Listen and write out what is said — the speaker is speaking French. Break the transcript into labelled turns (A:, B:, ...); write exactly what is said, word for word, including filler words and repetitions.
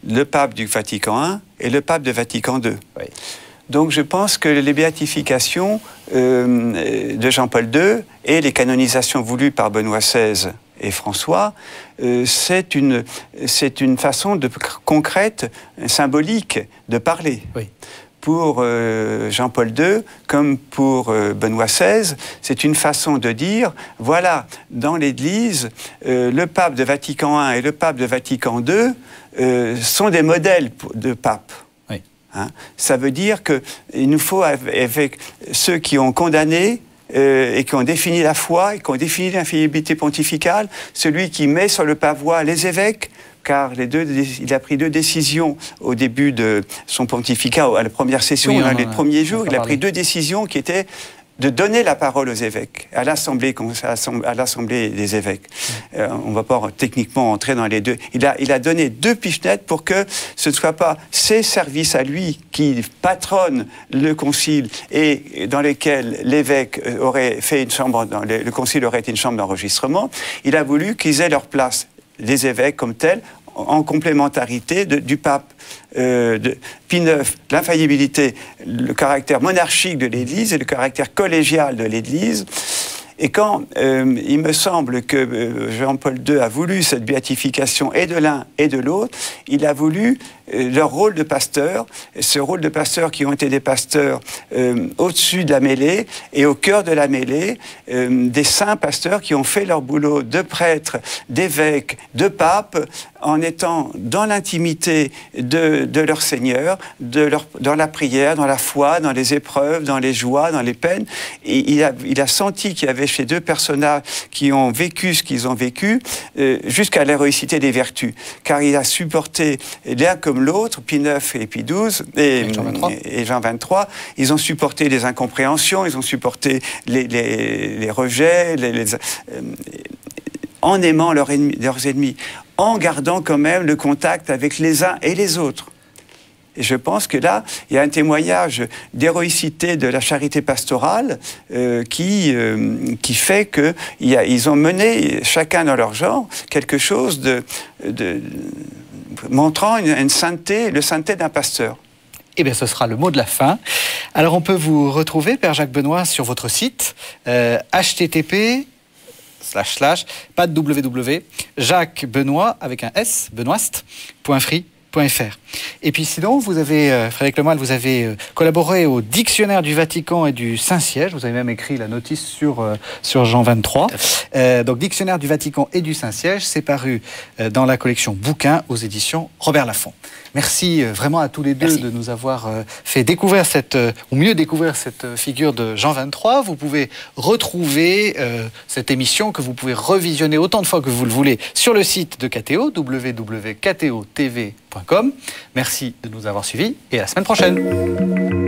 A: le pape du Vatican un et le pape de Vatican deux.
B: Oui.
A: Donc je pense que les béatifications euh, de Jean-Paul deux et les canonisations voulues par Benoît seize et François, euh, c'est une, c'est une façon de, concrète, symbolique, de parler.
B: Oui.
A: Pour euh, Jean-Paul deux, comme pour euh, Benoît seize, c'est une façon de dire, voilà, dans l'Église, euh, le pape de Vatican un et le pape de Vatican deux euh, sont des modèles de papes.
B: Oui.
A: Hein? Ça veut dire qu'il nous faut, avec ceux qui ont condamné, Euh, et qui ont défini la foi, et qui ont défini l'infaillibilité pontificale, celui qui met sur le pavois les évêques, car les deux, il a pris deux décisions au début de son pontificat, à la première session,
B: oui,
A: hein,
B: on
A: les
B: a,
A: premiers jours, il a
B: parlé.
A: pris deux décisions qui étaient de donner la parole aux évêques, à l'Assemblée, à l'Assemblée des évêques. Euh, on ne va pas techniquement entrer dans les deux. Il a, il a donné deux pichenettes pour que ce ne soit pas ses services à lui qui patronnent le concile et dans lesquels l'évêque aurait fait une chambre, dans le, le concile aurait été une chambre d'enregistrement. Il a voulu qu'ils aient leur place, les évêques comme tels, en complémentarité de, du pape. Euh, de Pie neuf, l'infaillibilité, le caractère monarchique de l'Église et le caractère collégial de l'Église. Et quand euh, il me semble que euh, Jean-Paul deux a voulu cette béatification et de l'un et de l'autre, il a voulu euh, leur rôle de pasteur, ce rôle de pasteur qui ont été des pasteurs euh, au-dessus de la mêlée et au cœur de la mêlée, euh, des saints pasteurs qui ont fait leur boulot de prêtres, d'évêques, de papes, en étant dans l'intimité de, de leur Seigneur, de leur, dans la prière, dans la foi, dans les épreuves, dans les joies, dans les peines. Et il a, il a senti qu'il y avait chez deux personnages qui ont vécu ce qu'ils ont vécu, euh, jusqu'à l'héroïcité des vertus. Car il a supporté l'un comme l'autre, Pie neuf et Pie douze, et, et, Jean vingt-trois. et Jean vingt-trois, ils ont supporté les incompréhensions, ils ont supporté les, les, les rejets, les, les, euh, en aimant leurs ennemis, leurs ennemis, en gardant quand même le contact avec les uns et les autres. Et je pense que là, il y a un témoignage d'héroïcité de la charité pastorale euh, qui, euh, qui fait qu'ils ont mené, chacun dans leur genre, quelque chose de, de, montrant une, une sainteté, le sainteté d'un pasteur.
B: Eh bien, ce sera le mot de la fin. Alors, on peut vous retrouver, Père Jacques Benoît, sur votre site, euh, H T T P slash slash, pas de www, Jacques Benoît, avec un S, benoist point free point f r. Et puis sinon, vous avez, euh, Frédéric Lemoyle, vous avez euh, collaboré au Dictionnaire du Vatican et du Saint-Siège. Vous avez même écrit la notice sur, euh, sur Jean vingt-trois. Euh, donc, Dictionnaire du Vatican et du Saint-Siège, c'est paru euh, dans la collection Bouquins aux éditions Robert Laffont. Merci euh, vraiment à tous les deux Merci. de nous avoir euh, fait découvrir cette, euh, ou mieux découvrir cette euh, figure de Jean vingt-trois. Vous pouvez retrouver euh, cette émission que vous pouvez revisionner autant de fois que vous le voulez sur le site de K T O, w w w point k t o t v point com. Merci de nous avoir suivis et à la semaine prochaine.